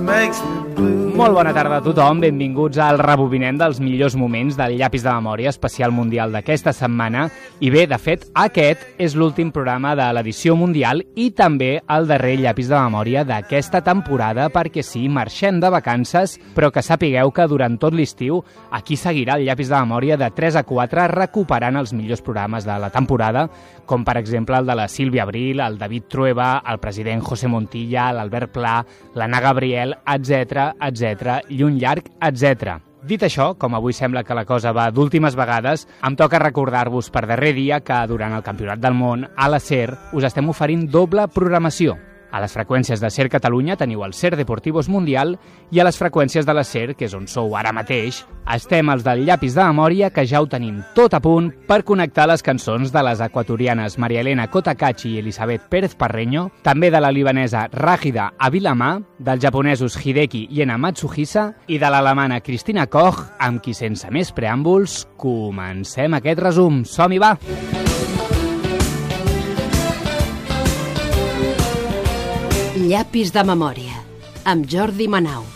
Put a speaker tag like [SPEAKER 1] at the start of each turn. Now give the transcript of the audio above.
[SPEAKER 1] Molt bona tarda a tothom, benvinguts al rebobinem dels millors moments del Llapis de Memòria especial mundial d'aquesta setmana. I bé, de fet, aquest és l'últim programa de l'edició mundial i també el darrer Llapis de Memòria d'aquesta temporada, perquè sí, marxem de vacances, però que sapigueu que durant tot l'estiu aquí seguirà el Llapis de Memòria de 3 a 4 recuperant els millors programes de la temporada, com per exemple el de la Sílvia Abril, el David Trueba, el president José Montilla, l'Albert Pla, l'Anna Gabriel, etc, i un llarg etc. Dit això, com avui sembla que la cosa va d'últimes vegades, em toca recordar-vos per darrer dia que durant el Campionat del Món, a la SER, us estem oferint doble programació. A les freqüències de SER Catalunya teniu el SER Deportivos Mundial i a les freqüències de la SER, que és on sou ara mateix, estem els del Llapis de Memòria, que ja ho tenim tot a punt per connectar les cançons de les equatorianes Maria Elena Kotakachi i Elisabeth Pérez Parreño, també de la libanesa Ràgida Avilamà, dels japonesos Hideki Yena Matsuhisa i de l'alemana Christina Koch, amb qui sense més preàmbuls comencem aquest resum. Som-hi, va!
[SPEAKER 2] Llapis de Memòria, amb Jordi Manau.